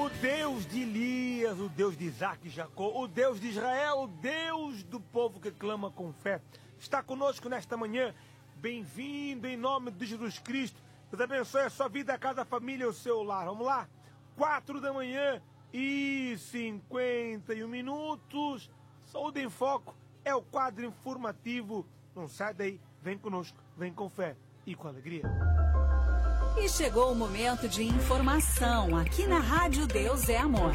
O Deus de Elias, o Deus de Isaac e Jacó, o Deus de Israel, o Deus do povo que clama com fé, está conosco nesta manhã. Bem-vindo em nome de Jesus Cristo. Deus abençoe a sua vida, a cada família e o seu lar. Vamos lá? 4h51. Saúde em Foco é o quadro informativo. Não sai daí, vem conosco, vem com fé e com alegria. E chegou o momento de informação aqui na Rádio Deus é Amor.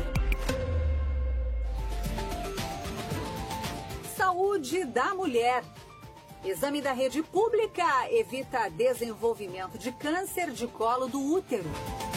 Saúde da mulher. Exame da rede pública evita desenvolvimento de câncer de colo do útero.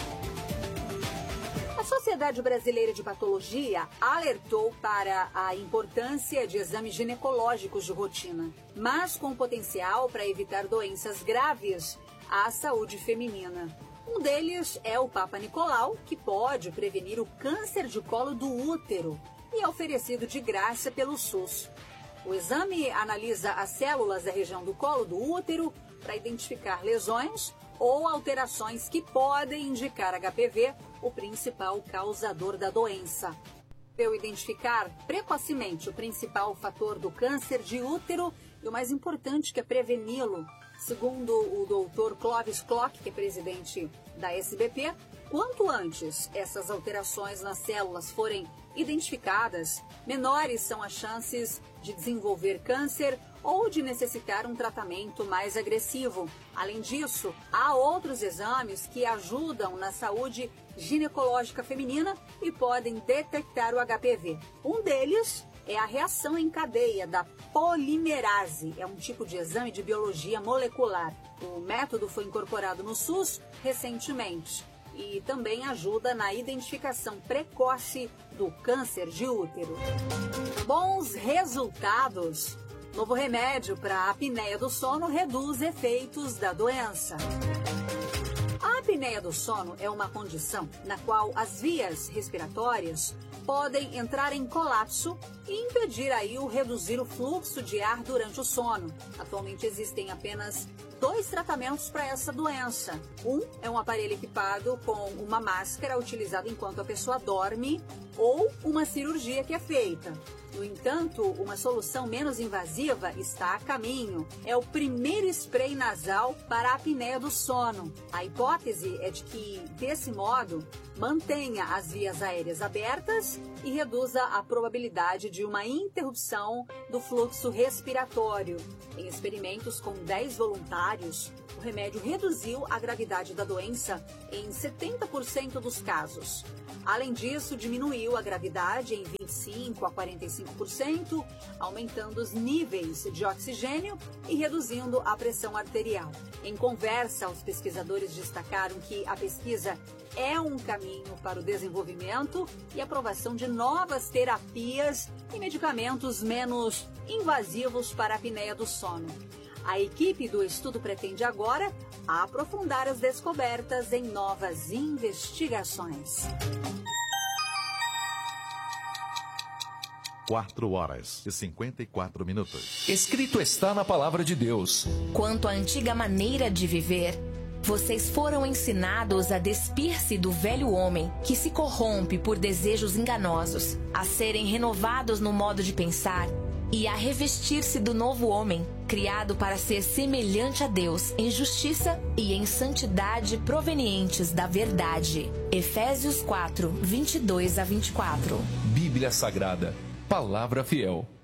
A Sociedade Brasileira de Patologia alertou para a importância de exames ginecológicos de rotina, mas com potencial para evitar doenças graves à saúde feminina. Um deles é o Papa Nicolau, que pode prevenir o câncer de colo do útero e é oferecido de graça pelo SUS. O exame analisa as células da região do colo do útero para identificar lesões ou alterações que podem indicar HPV, o principal causador da doença. Ao identificar precocemente o principal fator do câncer de útero e o mais importante que é preveni-lo, segundo o Dr. Clóvis Klock, que é presidente da SBP, quanto antes essas alterações nas células forem identificadas, menores são as chances de desenvolver câncer ou de necessitar um tratamento mais agressivo. Além disso, há outros exames que ajudam na saúde ginecológica feminina e podem detectar o HPV. Um deles é a reação em cadeia da polimerase. É um tipo de exame de biologia molecular. O método foi incorporado no SUS recentemente e também ajuda na identificação precoce do câncer de útero. Bons resultados. Novo remédio para a apneia do sono reduz efeitos da doença. A apneia do sono é uma condição na qual as vias respiratórias podem entrar em colapso e impedir aí reduzir o fluxo de ar durante o sono. Atualmente existem apenas 2 tratamentos para essa doença. Um é um aparelho equipado com uma máscara utilizada enquanto a pessoa dorme ou uma cirurgia que é feita. No entanto, uma solução menos invasiva está a caminho. É o primeiro spray nasal para a apneia do sono. A hipótese é de que, desse modo, mantenha as vias aéreas abertas e reduza a probabilidade de uma interrupção do fluxo respiratório. Em experimentos com 10 voluntários, o remédio reduziu a gravidade da doença em 70% dos casos. Além disso, diminuiu a gravidade em 25% a 45%, aumentando os níveis de oxigênio e reduzindo a pressão arterial. Em conversa, os pesquisadores destacaram que a pesquisa é um caminho para o desenvolvimento e aprovação de novas terapias e medicamentos menos invasivos para a apneia do sono. A equipe do estudo pretende agora aprofundar as descobertas em novas investigações. 4h54. Escrito está na palavra de Deus. Quanto à antiga maneira de viver, vocês foram ensinados a despir-se do velho homem, que se corrompe por desejos enganosos, a serem renovados no modo de pensar e a revestir-se do novo homem, criado para ser semelhante a Deus em justiça e em santidade provenientes da verdade. Efésios 4, 22 a 24. Bíblia Sagrada, Palavra Fiel.